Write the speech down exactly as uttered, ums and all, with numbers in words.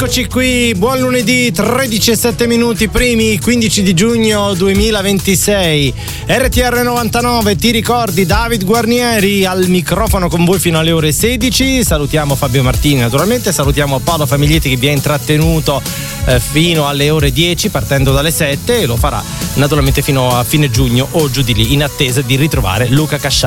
Eccoci qui, buon lunedì, tredici e sette minuti, primi quindici di giugno duemilaventisei. R T R novantanove, ti ricordi, David Guarnieri al microfono con voi fino alle ore sedici. Salutiamo Fabio Martini naturalmente, salutiamo Paolo Famiglietti che vi ha intrattenuto eh, fino alle ore dieci partendo dalle sette, e lo farà naturalmente fino a fine giugno o giù di lì, in attesa di ritrovare Luca Casciani.